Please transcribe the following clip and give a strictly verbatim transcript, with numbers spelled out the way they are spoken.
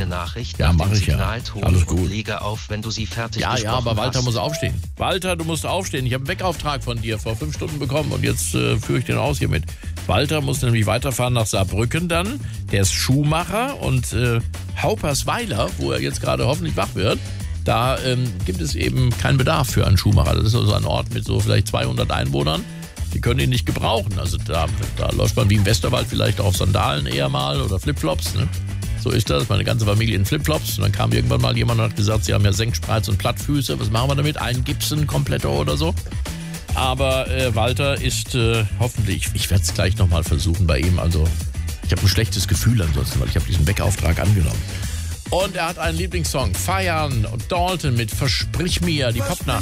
Nachricht Ja, nach mach dem ich ja. Signalton Alles gut. und lege auf, wenn du sie fertig Ja, ja, gesprochen aber Walter hast. muss aufstehen. Walter, du musst aufstehen. Ich habe einen Weckauftrag von dir vor fünf Stunden bekommen und jetzt äh, führe ich den aus hiermit. Walter muss nämlich weiterfahren nach Saarbrücken dann. Der ist Schuhmacher und äh, Haupersweiler, wo er jetzt gerade hoffentlich wach wird, da ähm, gibt es eben keinen Bedarf für einen Schuhmacher. Das ist also ein Ort mit so vielleicht zweihundert Einwohnern. Die können ihn nicht gebrauchen. Also da, da läuft man wie im Westerwald vielleicht auf Sandalen eher mal oder Flipflops, ne? So ist das, meine ganze Familie in Flipflops. Und dann kam irgendwann mal jemand und hat gesagt, sie haben ja Senkspreiz und Plattfüße. Was machen wir damit? Eingipsen, kompletter oder so? Aber äh, Walter ist äh, hoffentlich, ich werde es gleich nochmal versuchen bei ihm. Also ich habe ein schlechtes Gefühl ansonsten, weil ich habe diesen Weckauftrag angenommen. Und er hat einen Lieblingssong, Feiern und Dalton mit Versprich mir, die Popnacht.